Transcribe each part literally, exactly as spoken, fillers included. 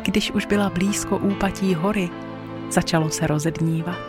když už byla blízko úpatí hory, začalo se rozednívat.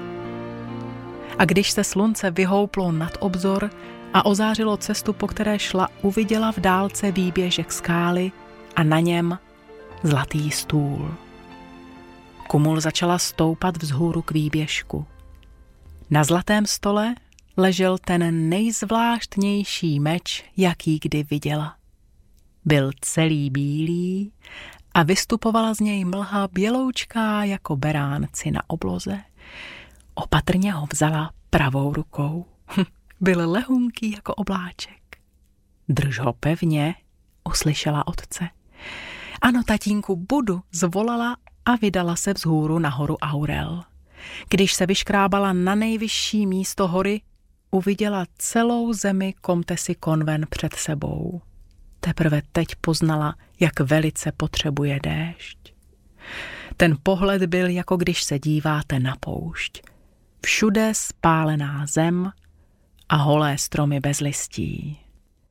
A když se slunce vyhouplo nad obzor a ozářilo cestu, po které šla, uviděla v dálce výběžek skály a na něm zlatý stůl. Kumul začala stoupat vzhůru k výběžku. Na zlatém stole ležel ten nejzvláštnější meč, jaký kdy viděla. Byl celý bílý a vystupovala z něj mlha běloučká jako beránci na obloze. Opatrně ho vzala pravou rukou. Byl lehunký jako obláček. Drž ho pevně, uslyšela otce. Ano, tatínku, budu, zvolala a vydala se vzhůru na horu Aurel. Když se vyškrábala na nejvyšší místo hory, uviděla celou zemi Komtesy Conven před sebou. Teprve teď poznala, jak velice potřebuje déšť. Ten pohled byl, jako když se díváte na poušť. Všude spálená zem a holé stromy bez listí.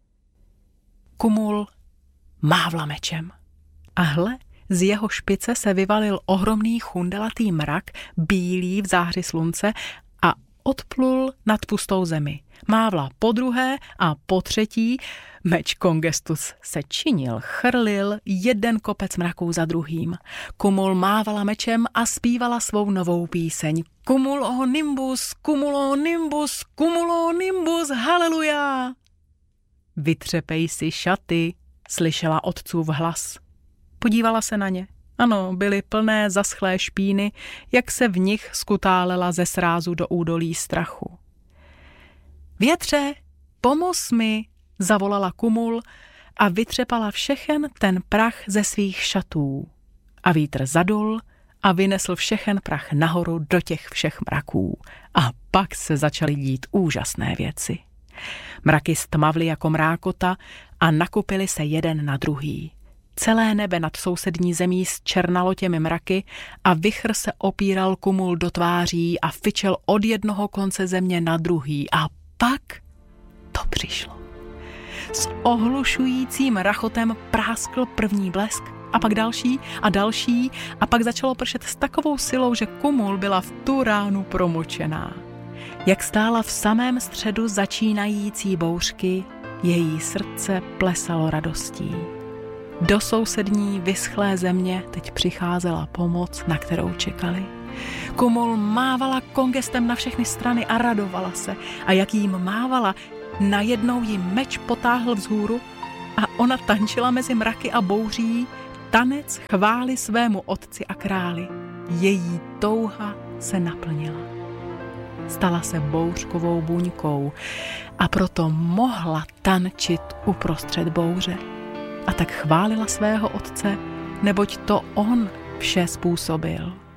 Kumul mávla mečem. A hle, z jeho špice se vyvalil ohromný chundelatý mrak, bílý v záři slunce a odplul nad pustou zemi. Mávla po druhé a po třetí, meč Kongestus se činil, chrlil jeden kopec mraků za druhým. Kumul mávala mečem a zpívala svou novou píseň. Cumulo nimbus, cumulo nimbus, cumulo nimbus, haleluja! Vytřepej si šaty, slyšela otcův hlas. Podívala se na ně. Ano, byly plné zaschlé špíny, jak se v nich skutálela ze srázu do údolí strachu. Větře, pomoz mi, zavolala Kumul a vytřepala všechen ten prach ze svých šatů. A vítr zadul a vynesl všechen prach nahoru do těch všech mraků. A pak se začaly dít úžasné věci. Mraky stmavly jako mrákota a nakupily se jeden na druhý. Celé nebe nad sousední zemí zčernalo těmi mraky a vichr se opíral Kumul do tváří a fičel od jednoho konce země na druhý. A pak to přišlo. S ohlušujícím rachotem práskl první blesk a pak další a další a pak začalo pršet s takovou silou, že Kumul byla v tu ránu promočená. Jak stála v samém středu začínající bouřky, její srdce plesalo radostí. Do sousední vyschlé země teď přicházela pomoc, na kterou čekali. Kumul mávala Kongestem na všechny strany a radovala se. A jak jim mávala, najednou jí meč potáhl vzhůru a ona tančila mezi mraky a bouří tanec chvály svému otci a králi. Její touha se naplnila. Stala se bouřkovou buňkou a proto mohla tančit uprostřed bouře. A tak chválila svého otce, neboť to on vše způsobil.